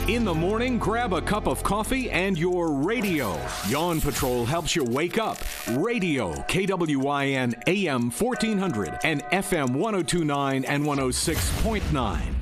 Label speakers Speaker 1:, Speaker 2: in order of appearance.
Speaker 1: In the morning, grab a cup of coffee and your radio. Yawn Patrol helps you wake up. Radio, KWIN AM 1400 and FM 1029 and 106.9.